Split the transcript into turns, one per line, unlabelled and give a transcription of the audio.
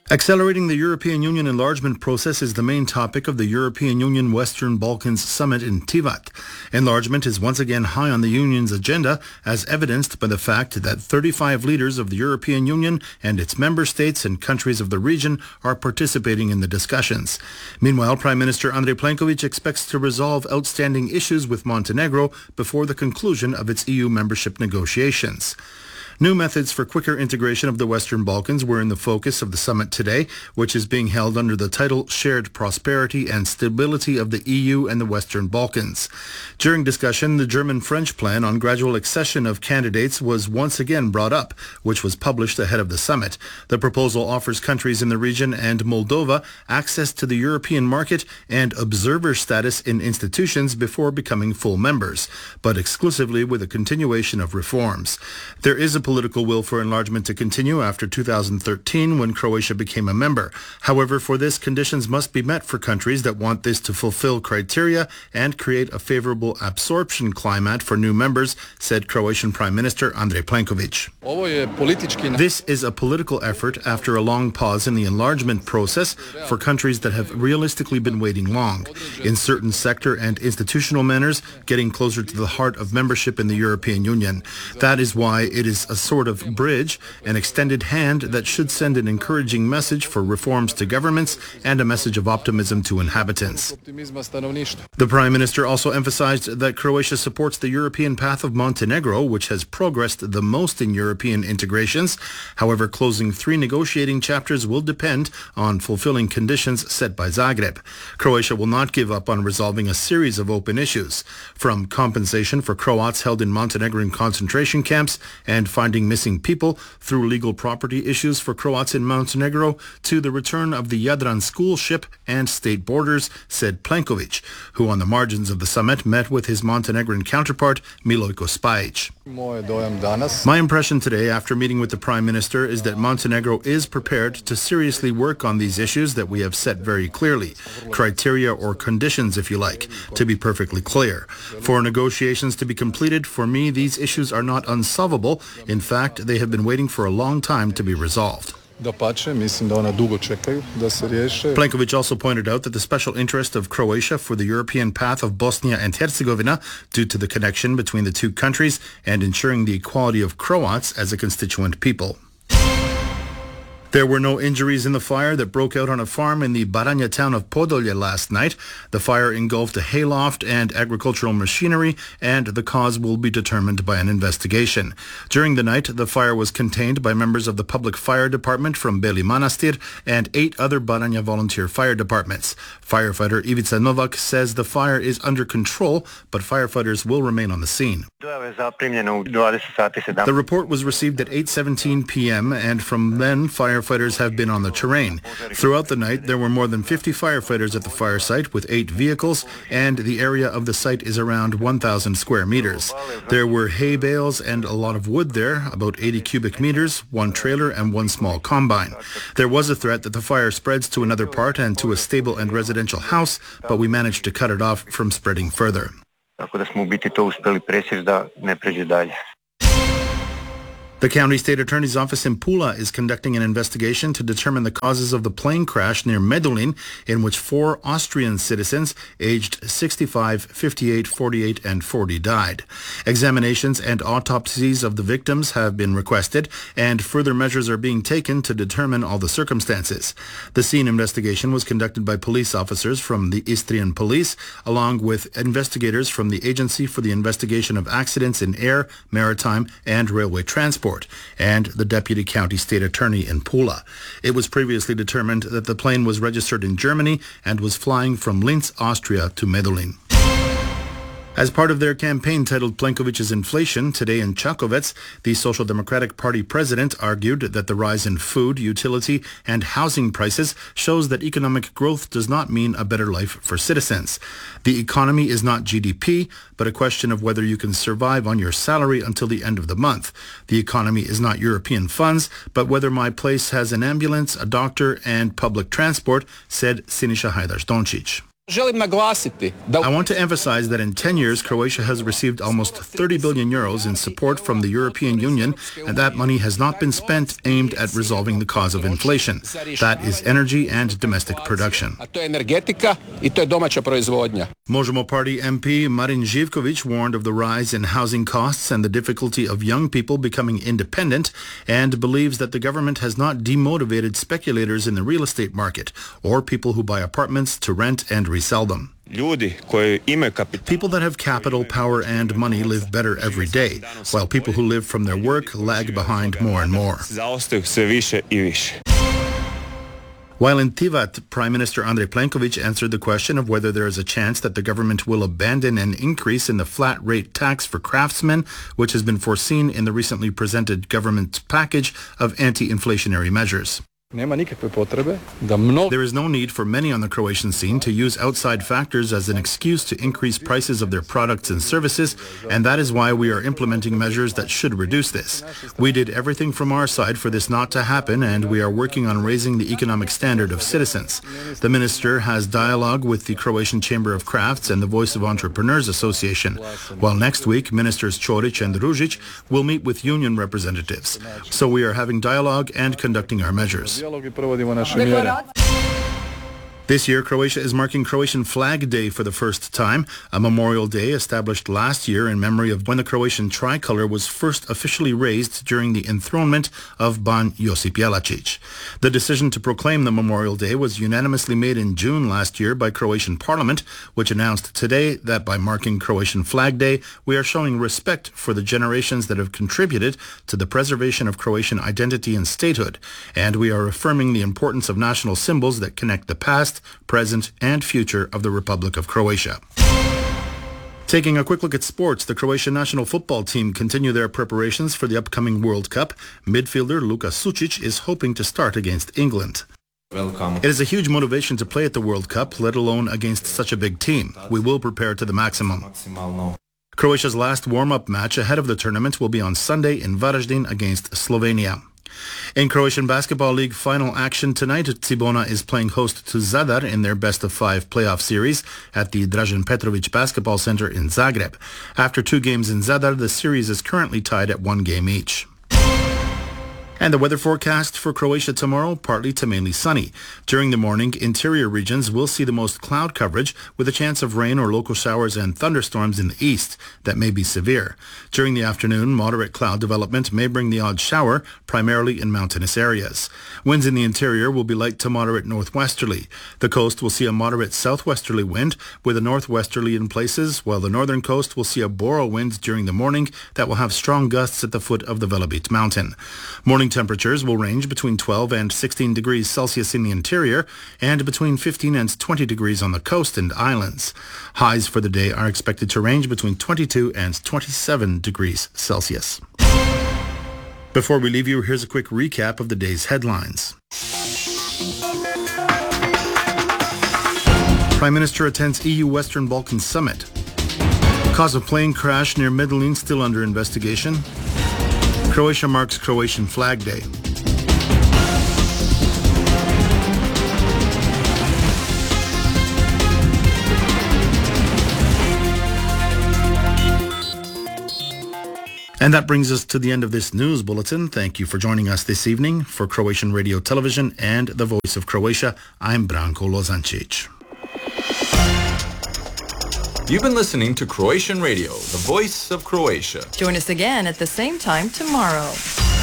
Accelerating the European Union enlargement process is the main topic of the European Union Western Balkans Summit in Tivat. Enlargement is once again high on the Union's agenda, as evidenced by the fact that 35 leaders of the European Union and its member states and countries of the region are participating in the discussions. Meanwhile, Prime Minister Andrej Plenković expects to resolve outstanding issues with Montenegro before the conclusion of its EU membership negotiations. New methods for quicker integration of the Western Balkans were in the focus of the summit today, which is being held under the title Shared Prosperity and Stability of the EU and the Western Balkans. During discussion, the German-French plan on gradual accession of candidates was once again brought up, which was published ahead of the summit. The proposal offers countries in the region and Moldova access to the European market and observer status in institutions before becoming full members, but exclusively with a continuation of reforms. There is a political will for enlargement to continue after 2013 when Croatia became a member. However, for this, conditions must be met for countries that want this to fulfill criteria and create a favorable absorption climate for new members, said Croatian Prime Minister Andrej Plenković. This is a political effort after a long pause in the enlargement process for countries that have realistically been waiting long. In certain sector and institutional manners, getting closer to the heart of membership in the European Union. That is why it is a sort of bridge, an extended hand that should send an encouraging message for reforms to governments and a message of optimism to inhabitants. The Prime Minister also emphasized that Croatia supports the European path of Montenegro, which has progressed the most in European integrations. However, closing 3 negotiating chapters will depend on fulfilling conditions set by Zagreb. Croatia will not give up on resolving a series of open issues, from compensation for Croats held in Montenegrin concentration camps and finding missing people through legal property issues for Croats in Montenegro to the return of the Jadran school ship and state borders, said Plenković, who on the margins of the summit met with his Montenegrin counterpart Milojko Spajić. My impression today after meeting with the Prime Minister is that Montenegro is prepared to seriously work on these issues that we have set very clearly, criteria or conditions if you like, to be perfectly clear. For negotiations to be completed, for me these issues are not unsolvable. In fact, they have been waiting for a long time to be resolved. Plenković also pointed out that the special interest of Croatia for the European path of Bosnia and Herzegovina, due to the connection between the two countries and ensuring the equality of Croats as a constituent people. There were no injuries in the fire that broke out on a farm in the Baranja town of Podolje last night. The fire engulfed a hayloft and agricultural machinery, and the cause will be determined by an investigation. During the night, the fire was contained by members of the public fire department from Beli Manastir and 8 other Baranja volunteer fire departments. Firefighter Ivica Novak says the fire is under control, but firefighters will remain on the scene. The report was received at 8:17 p.m. and from then firefighters have been on the terrain. Throughout the night, there were more than 50 firefighters at the fire site with 8 vehicles, and the area of the site is around 1,000 square meters. There were hay bales and a lot of wood there, about 80 cubic meters, 1 trailer and 1 small combine. There was a threat that the fire spreads to another part and to a stable and residential house, but we managed to cut it off from spreading further. The County State Attorney's Office in Pula is conducting an investigation to determine the causes of the plane crash near Medulin, in which 4 Austrian citizens aged 65, 58, 48 and 40 died. Examinations and autopsies of the victims have been requested, and further measures are being taken to determine all the circumstances. The scene investigation was conducted by police officers from the Istrian Police, along with investigators from the Agency for the Investigation of Accidents in Air, Maritime and Railway Transport, and the Deputy County State Attorney in Pula. It was previously determined that the plane was registered in Germany and was flying from Linz, Austria to Medulin. As part of their campaign titled Plenković's Inflation, today in Čakovec, the Social Democratic Party president argued that the rise in food, utility and housing prices shows that economic growth does not mean a better life for citizens. The economy is not GDP, but a question of whether you can survive on your salary until the end of the month. The economy is not European funds, but whether my place has an ambulance, a doctor and public transport, said Siniša Hajdaš-Dončić. I want to emphasize that in 10 years, Croatia has received almost 30 billion euros in support from the European Union, and that money has not been spent aimed at resolving the cause of inflation. That is energy and domestic production. Možemo Party MP Marin Živković warned of the rise in housing costs and the difficulty of young people becoming independent, and believes that the government has not demotivated speculators in the real estate market or people who buy apartments to rent and resell them. People that have capital, power and money live better every day, while people who live from their work lag behind more and more. While in Tivat, Prime Minister Andrej Plenković answered the question of whether there is a chance that the government will abandon an increase in the flat rate tax for craftsmen, which has been foreseen in the recently presented government package of anti-inflationary measures. There is no need for many on the Croatian scene to use outside factors as an excuse to increase prices of their products and services, and that is why we are implementing measures that should reduce this. We did everything from our side for this not to happen, and we are working on raising the economic standard of citizens. The minister has dialogue with the Croatian Chamber of Crafts and the Voice of Entrepreneurs Association, while next week Ministers Ćorić and Ružić will meet with union representatives. So we are having dialogue and conducting our measures. This year, Croatia is marking Croatian Flag Day for the first time, a memorial day established last year in memory of when the Croatian tricolor was first officially raised during the enthronement of Ban Josip Jelačić. The decision to proclaim the Memorial Day was unanimously made in June last year by Croatian Parliament, which announced today that by marking Croatian Flag Day, we are showing respect for the generations that have contributed to the preservation of Croatian identity and statehood, and we are affirming the importance of national symbols that connect the past, present and future of the Republic of Croatia. Taking a quick look at sports, the Croatian national football team continue their preparations for the upcoming World Cup. Midfielder Luka Sučić is hoping to start against England. It is a huge motivation to play at the World Cup, let alone against such a big team. We will prepare to the maximum. Croatia's last warm-up match ahead of the tournament will be on Sunday in Varaždin against Slovenia. In Croatian Basketball League final action tonight, Cibona is playing host to Zadar in their best-of-5 playoff series at the Dražen Petrović Basketball Center in Zagreb. After 2 games in Zadar, the series is currently tied at 1 game each. And the weather forecast for Croatia tomorrow, partly to mainly sunny. During the morning, interior regions will see the most cloud coverage with a chance of rain or local showers and thunderstorms in the east that may be severe. During the afternoon, moderate cloud development may bring the odd shower, primarily in mountainous areas. Winds in the interior will be light to moderate northwesterly. The coast will see a moderate southwesterly wind with a northwesterly in places, while the northern coast will see a Boro wind during the morning that will have strong gusts at the foot of the Velebit mountain. Morning temperatures will range between 12 and 16 degrees Celsius in the interior and between 15 and 20 degrees on the coast and islands. Highs for the day are expected to range between 22 and 27 degrees Celsius. Before we leave you, here's a quick recap of the day's headlines. Prime Minister attends EU Western Balkans Summit. Cause of plane crash near Medellin still under investigation. Croatia marks Croatian Flag Day. And that brings us to the end of this news bulletin. Thank you for joining us this evening. For Croatian Radio Television and the Voice of Croatia, I'm Branko Lozancic.
You've been listening to Croatian Radio, the Voice of Croatia.
Join us again at the same time tomorrow.